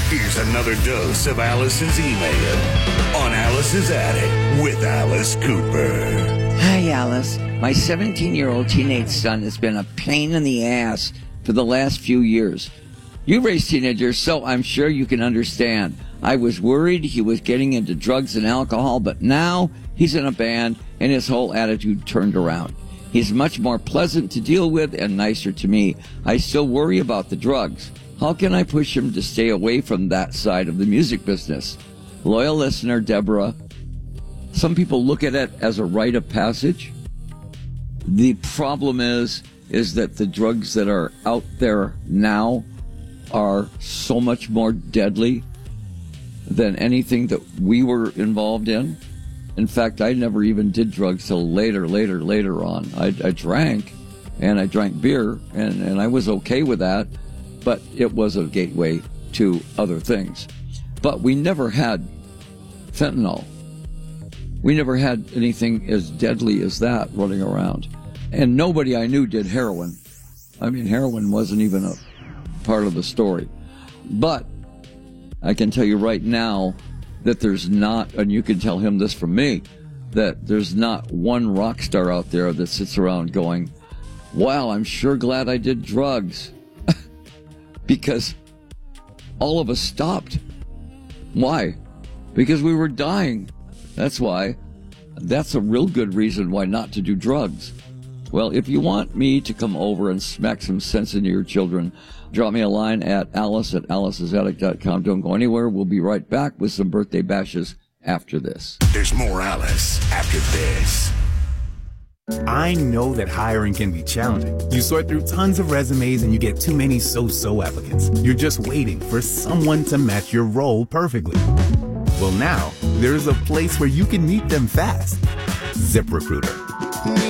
Here's another dose of Allison's email on Alice's Attic with Alice Cooper. Hi, Alice. My 17-year-old teenage son has been a pain in the ass for the last few years. You raise teenagers, so I'm sure you can understand. I was worried he was getting into drugs and alcohol, but now he's in a band and his whole attitude turned around. He's much more pleasant to deal with and nicer to me. I still worry about the drugs. How can I push him to stay away from that side of the music business? Loyal listener, Deborah. Some people look at it as a rite of passage. The problem is that the drugs that are out there now are so much more deadly than anything that we were involved in. In fact, I never even did drugs till later on. I drank, and I drank beer, and I was okay with that, but it was a gateway to other things. But we never had fentanyl. We never had anything as deadly as that running around. And nobody I knew did heroin. I mean, heroin wasn't even a part of the story. But I can tell you right now that there's not, and you can tell him this from me, that there's not one rock star out there that sits around going, wow, I'm sure glad I did drugs. Because all of us stopped. Why? Because we were dying. That's why. That's a real good reason why not to do drugs. Well, if you want me to come over and smack some sense into your children, drop me a line at alice@alicesattic.com. Don't go anywhere. We'll be right back with some birthday bashes after this. There's more Alice after this. I know that hiring can be challenging. You sort through tons of resumes and you get too many so-so applicants. You're just waiting for someone to match your role perfectly. Well, now there's a place where you can meet them fast. ZipRecruiter.